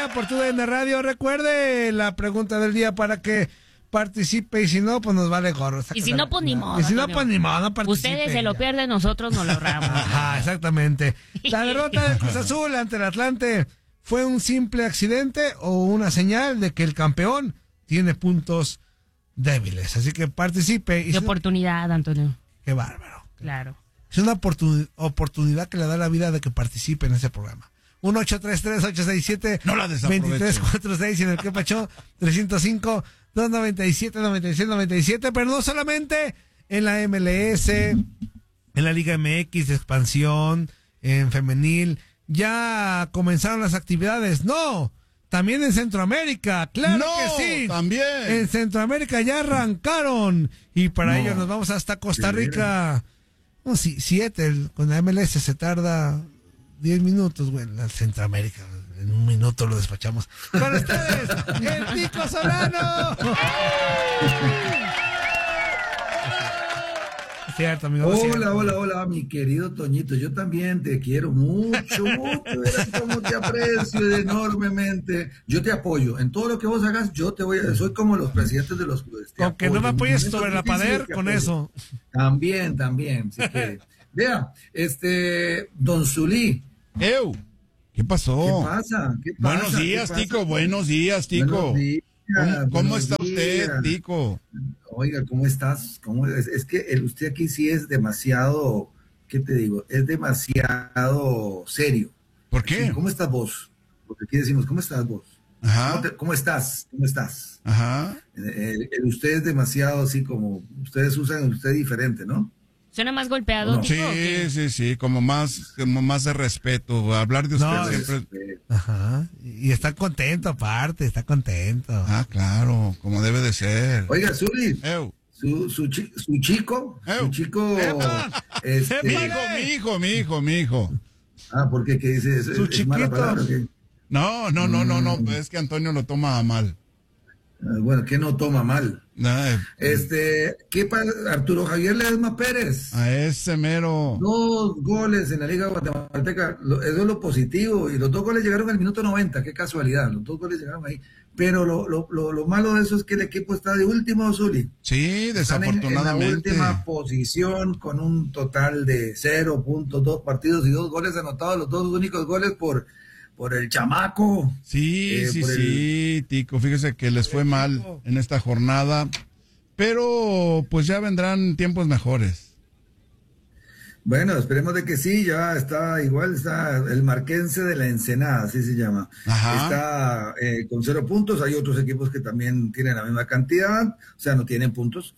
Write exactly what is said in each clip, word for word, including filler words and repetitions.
día por tu D N Radio. Recuerde la pregunta del día para que participe, y si no, pues nos vale gorro. Y si no, pues ni modo. Y si no, pues ni modo, no participe. Ustedes se lo pierden, nosotros nos lo ahorramos. Ajá, exactamente. La derrota de Cruz Azul ante el Atlante, ¿fue un simple accidente o una señal de que el campeón tiene puntos débiles? Así que participe. Qué oportunidad, Antonio. Qué bárbaro. Claro. Es una oportun- oportunidad que le da la vida de que participe en ese programa. uno ocho tres tres, ocho seis siete, no la dos tres cuatro seis y en el que pachó trescientos cinco, doscientos noventa y siete, noventa y seis, noventa y siete, pero no solamente en la M L S, en la Liga M X de expansión, en femenil, ya comenzaron las actividades. No, también en Centroamérica, claro no, que sí. También. En Centroamérica ya arrancaron y para no. ello nos vamos hasta Costa Rica. No, si, siete, el, con la M L S se tarda diez minutos, güey, en Centroamérica. En un minuto lo despachamos. Con ustedes, el Tico Solano. Cierto, amigo. Hola, cierto. hola, hola, mi querido Toñito. Yo también te quiero mucho, mucho. Verás cómo te aprecio enormemente. Yo te apoyo. En todo lo que vos hagas, yo te voy a... Soy como los presidentes de los clubes. Aunque no me apoyes sobre la pader, con eso. También, también. Si quieres. Vea, este, Don Zulí. ¡Ew! ¿Qué pasó? ¿Qué pasa? ¿Qué pasa? Buenos días, ¿Qué pasa? Tico. Buenos días, Tico. Buenos días, ¿Cómo, cómo buenos está días. usted, Tico? Oiga, ¿cómo estás? ¿Cómo es? Es que el, usted aquí sí es demasiado, ¿qué te digo? Es demasiado serio. ¿Por qué? Sí, ¿cómo estás vos? Porque aquí decimos, ¿cómo estás vos? Ajá. ¿Cómo, te- cómo estás? ¿Cómo estás? Ajá. El, el- el usted es demasiado así como, ustedes usan el usted diferente, ¿no? ¿Suena más golpeado, No. Tico, Sí, o qué? sí, sí, como más, como más de respeto. Hablar de usted No, siempre. Eh, Ajá. Y está contento aparte, está contento. Ah, claro, como debe de ser. Oiga, Zuli, Ew. su, su, chi- su chico, su Ew. chico, Epa. este, Mi hijo, mi hijo, mi hijo, mi hijo. ah, ¿por qué? ¿Qué dice? ¿Es, Su es mala chiquito. palabra o qué? No, no, no, no, no, Mm. es que Antonio lo toma a mal. Ah, bueno, que no toma mal. Ay, Este, ¿qué pasa? Arturo Javier Ledesma Pérez. a ese mero. Dos goles en la Liga Guatemalteca, lo- eso es lo positivo, y los dos goles llegaron al minuto noventa, qué casualidad, los dos goles llegaron ahí, pero lo, lo, lo, lo malo de eso es que el equipo está de último, Zuli. Sí, Están en, en la desafortunadamente. última posición con un total de cero punto dos partidos y dos goles anotados, los dos únicos goles por, por el chamaco. Sí, Eh, sí, por el- sí, Tico, fíjese que les fue mal en esta jornada, pero pues ya vendrán tiempos mejores. Bueno, esperemos de que sí, ya está, igual está el Marquense de la Ensenada, así se llama. Ajá. Está eh, con cero puntos, hay otros equipos que también tienen la misma cantidad, o sea, no tienen puntos.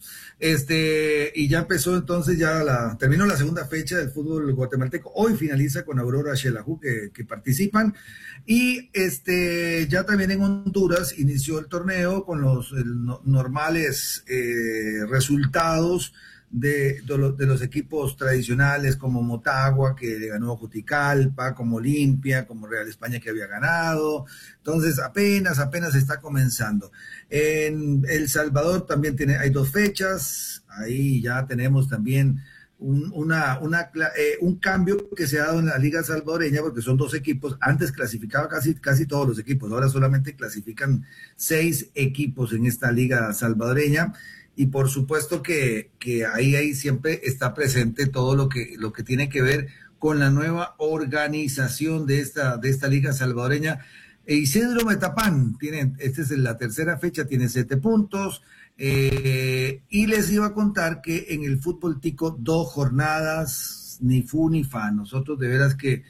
Este, y ya empezó entonces, ya la, terminó la segunda fecha del fútbol guatemalteco, hoy finaliza con Aurora Xelajú que, que participan, y este, ya también en Honduras inició el torneo con los el, no- normales eh, resultados de, de, los, de los equipos tradicionales como Motagua, que le ganó a Juticalpa, como Olimpia, como Real España, que había ganado. Entonces, apenas, apenas está comenzando. En El Salvador también tiene, hay dos fechas, ahí ya tenemos también un, una, una, eh, un cambio que se ha dado en la Liga Salvadoreña, porque son dos equipos, antes clasificaba casi, casi todos los equipos, ahora solamente clasifican seis equipos en esta Liga Salvadoreña. Y por supuesto que, que ahí, ahí siempre está presente todo lo que, lo que tiene que ver con la nueva organización de esta, de esta Liga Salvadoreña. E Isidro Metapán, tiene, esta es la tercera fecha, tiene siete puntos. Eh, y les iba a contar que en el fútbol tico, dos jornadas, ni fu ni fa. Nosotros de veras que,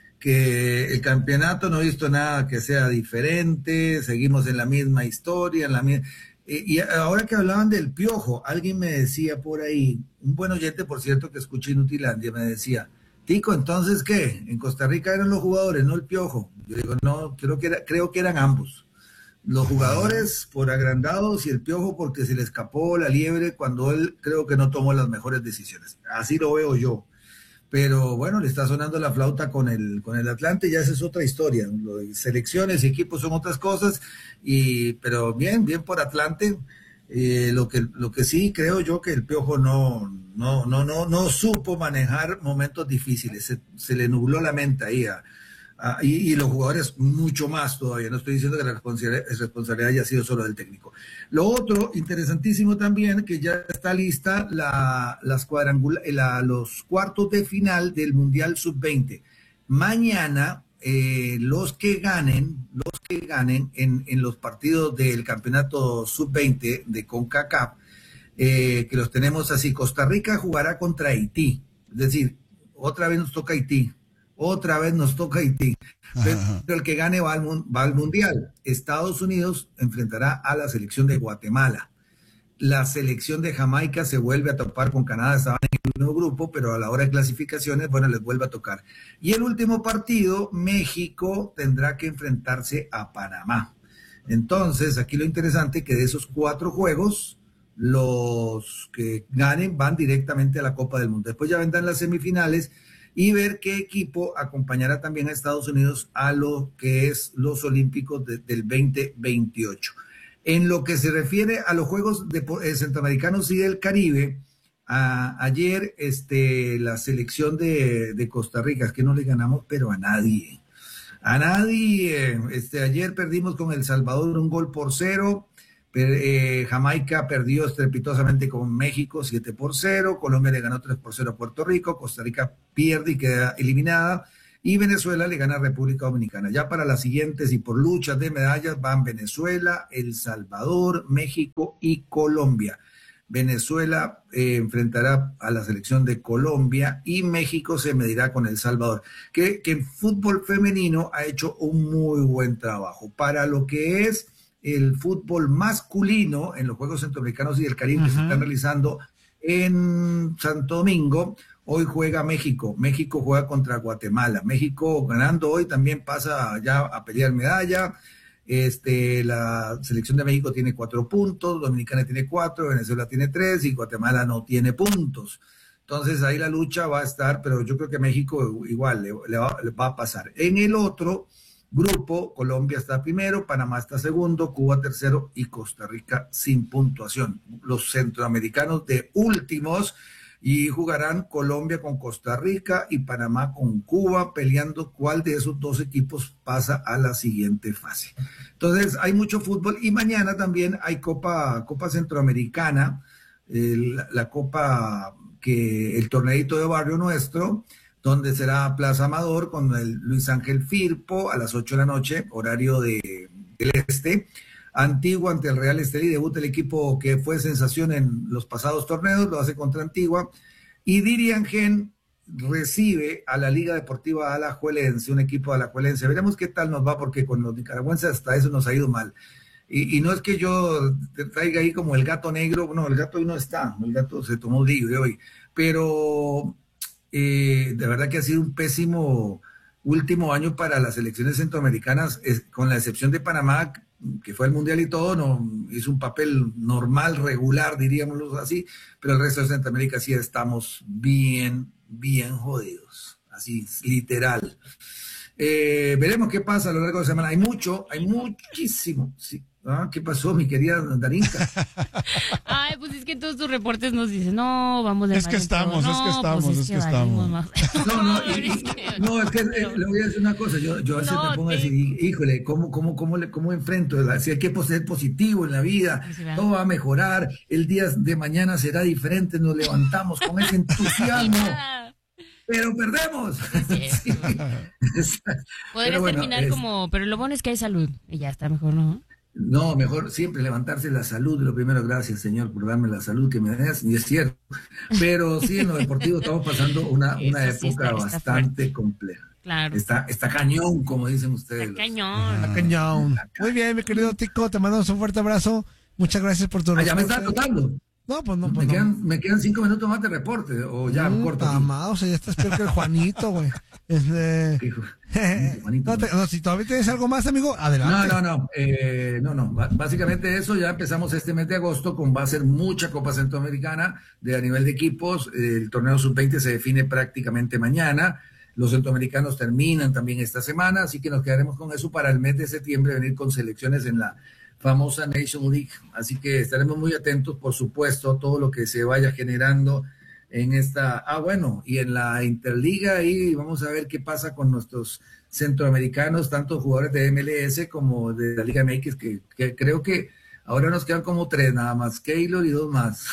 que el campeonato no he visto nada que sea diferente, seguimos en la misma historia, en la misma... Y ahora que hablaban del Piojo, alguien me decía por ahí, un buen oyente, por cierto, que escuché Inutilandia, me decía, Tico, ¿entonces qué? En Costa Rica eran los jugadores, no el Piojo. Yo digo, no, creo que, era, creo que eran ambos. Los jugadores por agrandados y el Piojo porque se le escapó la liebre cuando él creo que no tomó las mejores decisiones. Así lo veo yo. Pero bueno, le está sonando la flauta con el, con el Atlante, ya esa es otra historia. Lo de selecciones y equipos son otras cosas, y, pero bien, bien por Atlante. Eh, lo que, lo que sí creo yo que el Piojo no, no, no, no, no supo manejar momentos difíciles, se, se le nubló la mente ahí a, Ah, y, y los jugadores mucho más todavía. No estoy diciendo que la responsabilidad, responsabilidad haya sido solo del técnico. Lo otro, interesantísimo también, que ya está lista la, las cuadrangula, la, los cuartos de final del Mundial sub veinte. Mañana, eh, los que ganen, los que ganen en, en los partidos del campeonato sub veinte de CONCACAF, eh, que los tenemos así, Costa Rica jugará contra Haití. Es decir, otra vez nos toca Haití. Otra vez nos toca Haití. Pero el que gane va al, va al Mundial. Estados Unidos enfrentará a la selección de Guatemala. La selección de Jamaica se vuelve a topar con Canadá. Estaban en el mismo grupo, pero a la hora de clasificaciones, bueno, les vuelve a tocar. Y el último partido, México tendrá que enfrentarse a Panamá. Entonces, aquí lo interesante es que de esos cuatro juegos, los que ganen van directamente a la Copa del Mundo. Después ya vendrán las semifinales y ver qué equipo acompañará también a Estados Unidos a lo que es los Olímpicos de, del veinte veintiocho. En lo que se refiere a los Juegos de, eh, Centroamericanos y del Caribe, a, ayer este, la selección de, de Costa Rica, es que no le ganamos, pero a nadie. A nadie. Este, ayer perdimos con El Salvador un gol por cero. Eh, Jamaica perdió estrepitosamente con México siete por cero, Colombia le ganó tres por cero a Puerto Rico, Costa Rica pierde y queda eliminada, y Venezuela le gana a República Dominicana. Ya para las siguientes y por luchas de medallas van Venezuela, El Salvador, México y Colombia. Venezuela eh, enfrentará a la selección de Colombia y México se medirá con El Salvador, que, que en fútbol femenino ha hecho un muy buen trabajo. Para lo que es el fútbol masculino en los Juegos Centroamericanos y del Caribe uh-huh. que se están realizando en Santo Domingo, hoy juega México, México juega contra Guatemala, México ganando hoy también pasa ya a pelear medalla. Este, la selección de México tiene cuatro puntos, Dominicana tiene cuatro, Venezuela tiene tres y Guatemala no tiene puntos. Entonces ahí la lucha va a estar, pero yo creo que México igual le, le, va, le va a pasar. En el otro grupo, Colombia está primero, Panamá está segundo, Cuba tercero y Costa Rica sin puntuación. Los centroamericanos de últimos y jugarán Colombia con Costa Rica y Panamá con Cuba, peleando cuál de esos dos equipos pasa a la siguiente fase. Entonces hay mucho fútbol y mañana también hay Copa, Copa Centroamericana, eh, la, la Copa, que el torneito de barrio nuestro, donde será Plaza Amador con el Luis Ángel Firpo a las ocho de la noche, horario de, del Este. Antigua ante el Real Estelí, debuta el equipo que fue sensación en los pasados torneos, lo hace contra Antigua. Y Diriangen recibe a la Liga Deportiva Alajuelense, un equipo alajuelense. Veremos qué tal nos va, porque con los nicaragüenses hasta eso nos ha ido mal. Y, y no es que yo te traiga ahí como el gato negro, no, el gato hoy no está, el gato se tomó libre hoy, pero... Eh, de verdad que ha sido un pésimo último año para las selecciones centroamericanas, es, con la excepción de Panamá, que fue al Mundial y todo, no hizo un papel normal, regular, diríamos así, pero el resto de Centroamérica sí estamos bien, bien jodidos, así, literal. Eh, veremos qué pasa a lo largo de la semana. Hay mucho, hay muchísimo, sí. ¿Ah? ¿Qué pasó, mi querida Darinka? Ay, pues es que en todos tus reportes nos dicen, no, vamos de Es que estamos, no, es que estamos, pues es, es que, que estamos. No, no, y, y, no, es que eh, le voy a decir una cosa, yo, yo a veces no, me pongo te... a decir, híjole, ¿cómo, cómo, cómo, le, cómo enfrento? Si hay que ser positivo en la vida, sí, todo va a mejorar, el día de mañana será diferente, nos levantamos con ese entusiasmo. Pero perdemos. Sí, podrías bueno, terminar es... como, pero lo bueno es que hay salud y ya está mejor, ¿no? No, mejor siempre levantarse la salud, lo primero, gracias Señor por darme la salud que me das, y es cierto, pero sí, en lo deportivo estamos pasando una, una época sí está, está bastante fuerte. compleja. Claro. Está, está cañón, como dicen ustedes. Está cañón. Está cañón. Muy bien, mi querido Tico, te mandamos un fuerte abrazo, muchas gracias por tu ah, ya me estás tocando. No, pues no, pues me, no. Quedan, me quedan cinco minutos más de reporte, o ya, mm, corto. Amado, o sea, ya estás peor que el Juanito, güey. Este... no, te, no, si todavía tienes algo más, amigo, adelante. No, no, no, eh, no, no, básicamente eso, ya empezamos este mes de agosto, con va a ser mucha Copa Centroamericana, de a nivel de equipos, el torneo sub veinte se define prácticamente mañana, los centroamericanos terminan también esta semana, así que nos quedaremos con eso para el mes de septiembre, venir con selecciones en la famosa Nation League, así que estaremos muy atentos, por supuesto, a todo lo que se vaya generando en esta, ah bueno, y en la Interliga ahí vamos a ver qué pasa con nuestros centroamericanos, tanto jugadores de M L S como de la Liga M X, que, que creo que ahora nos quedan como tres nada más, Keylor y dos más.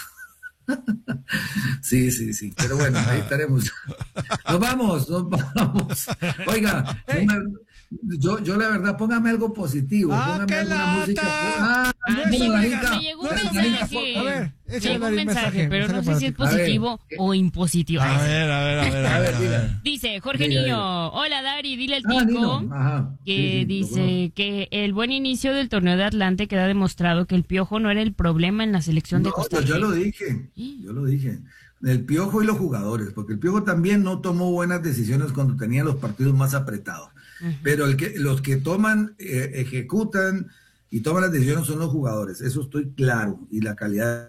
Sí, sí, sí, pero bueno, ahí estaremos. Nos vamos, nos vamos. Oiga, hey. Yo, yo la verdad, póngame algo positivo, ah, póngame alguna lata. música. Ah, ah, me, llegó, me llegó un mensaje. A ver, me llegó un mensaje, pero no sé si es positivo ver, o impositivo. A ver, a ver, a ver. A ver, a ver. Dice Jorge Diga, Niño, hola Dari, dile al Tico ah, que sí, sí, dice bueno. que el buen inicio del torneo de Atlante queda demostrado que el Piojo no era el problema en la selección no, de Costa Rica. Yo lo dije, yo lo dije. El Piojo y los jugadores, porque el Piojo también no tomó buenas decisiones cuando tenía los partidos más apretados. Uh-huh. Pero el que, los que toman, eh, ejecutan y toman las decisiones son los jugadores. Eso estoy claro. Y la calidad.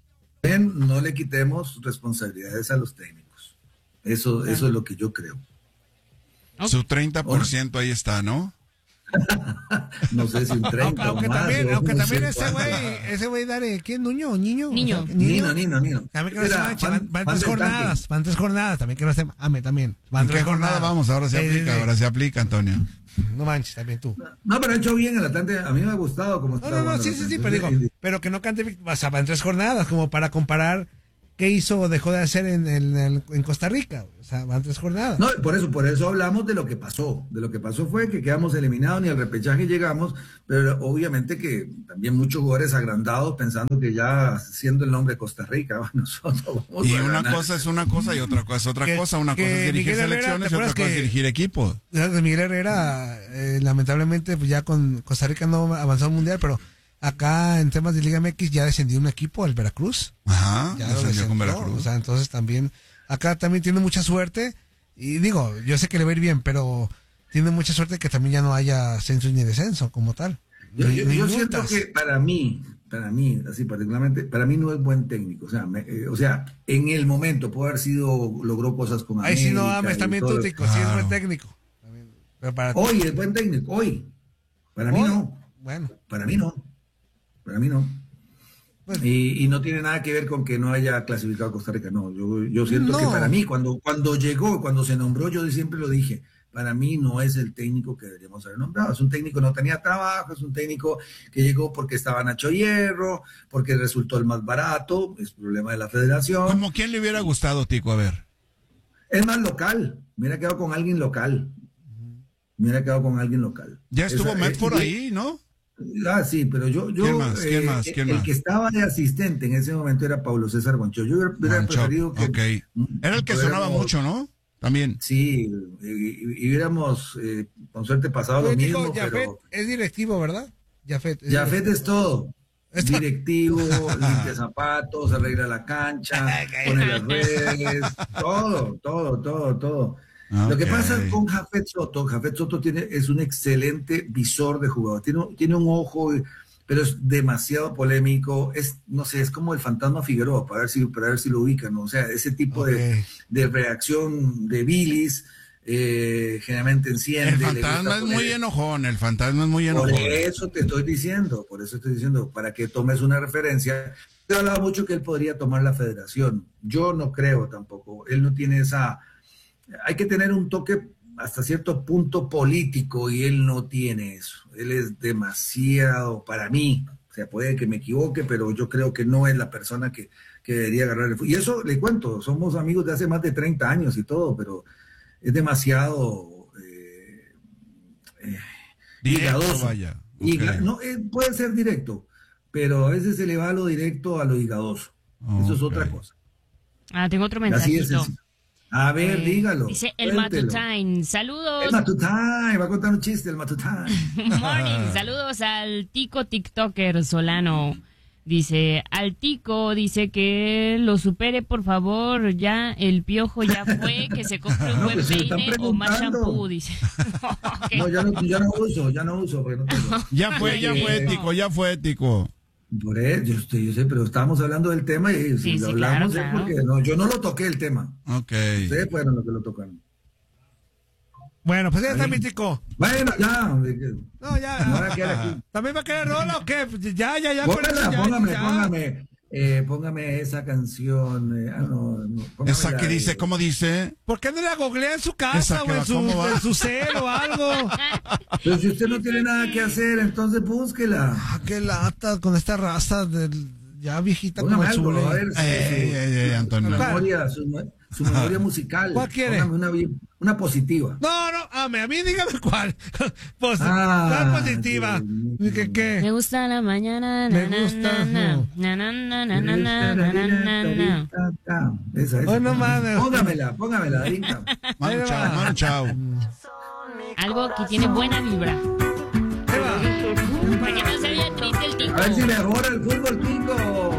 No le quitemos responsabilidades a los técnicos. Eso, uh-huh. eso es lo que yo creo. Okay. Su treinta por ciento ahí está, ¿no? No sé si un treinta aunque, o más, también, aunque no también sé ese güey, ese güey, Dare, ¿quién? ¿Nuño o Niño? Niño. O sea, Niño, Niño, Niño. También que no se manche, van, van tres jornadas, van tres jornadas, también que no se ame también. Van ¿En qué jornada vamos? Ahora se aplica, ahora se aplica, Antonio. No manches, también tú. No, pero ha hecho bien el Atlante, a mí me ha gustado como está. No, no, no, sí, sí, sí, pero digo, pero que no cante, o sea, van tres jornadas, como para comparar qué hizo o dejó de hacer en, en, en Costa Rica. O sea, van tres jornadas. No, por eso, por eso hablamos de lo que pasó. De lo que pasó fue que quedamos eliminados, ni al repechaje llegamos, pero obviamente que también muchos jugadores agrandados pensando que ya siendo el nombre Costa Rica, nosotros vamos y a una ganar. cosa es una cosa y otra cosa es otra que, cosa. Una cosa es dirigir Miguel selecciones Herrera, y otra cosa es dirigir equipos. Miguel Herrera, eh, lamentablemente, pues ya con Costa Rica no avanzó al mundial, pero acá en temas de Liga M X ya descendió un equipo, el Veracruz. Ajá, ya lo descendió con Veracruz. O sea, entonces también, acá también tiene mucha suerte. Y digo, yo sé que le va a ir bien, pero tiene mucha suerte que también ya no haya ascenso ni descenso como tal. Yo, yo, yo siento que para mí, para mí, así particularmente, para mí no es buen técnico. O sea, me, eh, o sea, en el momento puede haber sido, logró cosas con Ahí sí no ames, también tú, Tico, sí es buen técnico. Pero para hoy es buen técnico, hoy. Para mí no. Bueno. Para mí no. Para mí no. Bueno. Y, y no tiene nada que ver con que no haya clasificado a Costa Rica, no. Yo, yo siento no. que para mí, cuando, cuando llegó, cuando se nombró, yo siempre lo dije, para mí no es el técnico que deberíamos haber nombrado. Es un técnico que no tenía trabajo, es un técnico que llegó porque estaba Nacho Hierro, porque resultó el más barato, es problema de la federación. ¿Cómo quién le hubiera gustado, Tico? A ver. Es más local, me hubiera quedado con alguien local. Me hubiera quedado con alguien local. Ya estuvo Medford eh, ahí, ¿no? Ah, sí, pero yo... yo ¿Quién más? ¿Quién eh, más? ¿Quién el más? que estaba de asistente en ese momento era Pablo César Gonchó. Yo hubiera, hubiera preferido que... Okay. Era el que sonaba mucho, ¿no? También. Sí, y, y hubiéramos, eh, con suerte, pasado lo mismo, digo, Jafet pero... es directivo, ¿verdad? Jafet es, Jafet es todo. ¿Está? Directivo, limpia zapatos, arregla la cancha, pone las redes, todo, todo, todo, todo. Okay. Lo que pasa con Jafet Soto, Jafet Soto tiene, es un excelente visor de jugador, tiene, tiene un ojo, pero es demasiado polémico, es, no sé, es como el fantasma Figueroa, para ver si, para ver si lo ubican, ¿no? O sea, ese tipo okay. de, de reacción de bilis, eh, generalmente enciende. El fantasma es muy enojón, el fantasma es muy enojón. Por eso te estoy diciendo, por eso estoy diciendo, para que tomes una referencia. Te hablaba mucho que él podría tomar la federación, yo no creo tampoco, él no tiene esa... Hay que tener un toque hasta cierto punto político y él no tiene eso. Él es demasiado, para mí, o sea, puede que me equivoque, pero yo creo que no es la persona que, que debería agarrar el fútbol. Y eso le cuento, somos amigos de hace más de treinta años y todo, pero es demasiado eh, eh, directo, vaya. Okay. Y, no, eh, puede ser directo, pero a veces se le va a lo directo a lo higadoso. Okay. Eso es otra cosa. Ah, tengo otro mensajito. A ver, eh, dígalo. Dice el Matutine, saludos. El Matutine, va a contar un chiste el Matutine. Morning, saludos al Tico TikToker Solano. Dice, al Tico, dice que lo supere, por favor, ya el Piojo ya fue, que se compre un no, buen pues peine o más shampoo, dice. Okay. No, ya no, ya no uso, ya no uso. No tengo. Ya fue, ya fue, Tico, ya fue, Tico. Por eso, yo, estoy, yo sé, pero estábamos hablando del tema y sí, si sí, lo hablamos claro, es claro. porque no, yo no lo toqué el tema. Ok. Ustedes fueron los que lo tocaron. Bueno, pues ya está mi Tico. Bueno, ya. No, ya. No va a quedar aquí. ¿También va a quedar rola o qué? Ya, ya, ya. Póngala, ya, póngame, ya. póngame. Eh, póngame esa canción. Eh, ah, no, no, póngame Esa la que de- dice, ¿cómo dice? ¿Por qué no la googlea en su Esa casa que o en va, su, ¿cómo va? en su cel o algo? Pero si usted no tiene nada que hacer, entonces búsquela. Ah, qué lata con esta raza del, ya viejita como Póngame el algo, Zule. a ver, su- Ey, ey, ey, su- Antonio. su memoria, su, su memoria musical. ¿Cuál quiere? Póngame una, bien- una positiva. No, no, a mí, a mí dígame cuál. Pues, Ah, ¿cuál positiva? sí. ¿Qué, qué? Me gusta la mañana. Me na, na, gusta, na, no. na, na, na, na, na, na, na, na, na. Esa, esa. Hoy no mames. Póngamela, póngamela, Darinka. Manu Ahí Chao, va. Manu Chao. Algo que tiene buena vibra. Ahí va. Para que no se vea triste el A ver si tipo. mejora el fútbol, Tico.